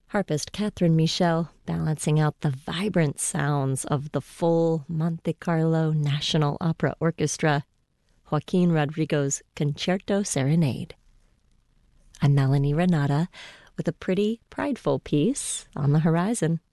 Harpist Catherine Michel balancing out the vibrant sounds of the full Monte Carlo National Opera Orchestra, Joaquin Rodrigo's Concerto Serenade. I'm Melanie Renata with a pretty, prideful piece on the horizon.